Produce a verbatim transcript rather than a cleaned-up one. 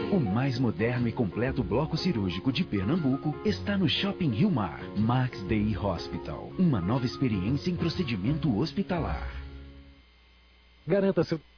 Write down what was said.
O mais moderno e completo bloco cirúrgico de Pernambuco está no Shopping Rio Mar. Max Day Hospital. Uma nova experiência em procedimento hospitalar. Garanta seu